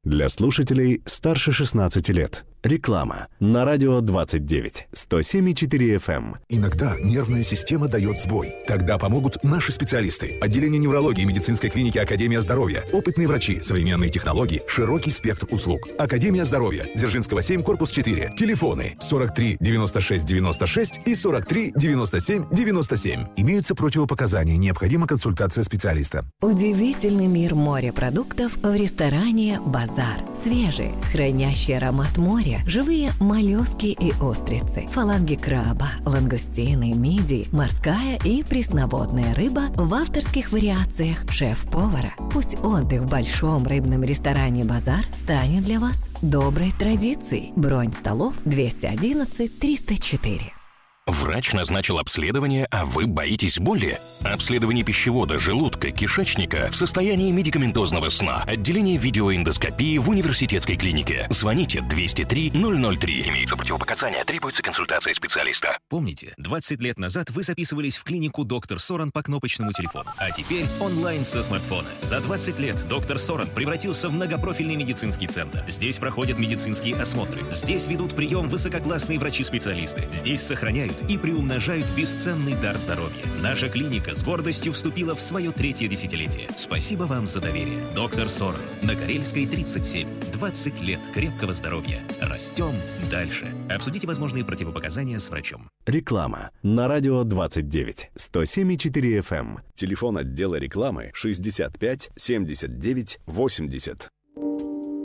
Для слушателей старше 16 лет. Реклама. На радио 29. 107,4 FM. Иногда нервная система дает сбой. Тогда помогут наши специалисты. Отделение неврологии медицинской клиники «Академия здоровья». Опытные врачи, современные технологии, широкий спектр услуг. «Академия здоровья». Дзержинского 7, корпус 4. Телефоны 43 96 96 и 43 97 97. Имеются противопоказания. Необходима консультация специалиста. Удивительный мир морепродуктов в ресторане «Базар». Свежие, хранящие аромат моря, живые моллюски и устрицы, фаланги краба, лангустины, мидии, морская и пресноводная рыба в авторских вариациях шеф-повара. Пусть отдых в большом рыбном ресторане «Базар» станет для вас доброй традицией. Бронь столов 211 304. Врач назначил обследование, а вы боитесь боли? Обследование пищевода, желудка, кишечника в состоянии медикаментозного сна. Отделение видеоэндоскопии в университетской клинике. Звоните 203-003. Имеются противопоказания, требуется консультация специалиста. Помните, 20 лет назад вы записывались в клинику «Доктор Соран» по кнопочному телефону. А теперь онлайн со смартфона. За 20 лет «Доктор Соран» превратился в многопрофильный медицинский центр. Здесь проходят медицинские осмотры. Здесь ведут прием высококлассные врачи-специалисты. Здесь сохраняют и приумножают бесценный дар здоровья. Наша клиника с гордостью вступила в свое 3-е десятилетие. Спасибо вам за доверие. Доктор Соран. На Карельской, 37. 20 лет крепкого здоровья. Растем дальше. Обсудите возможные противопоказания с врачом. Реклама. На радио 29. 107,4 FM. Телефон отдела рекламы 65 79 80.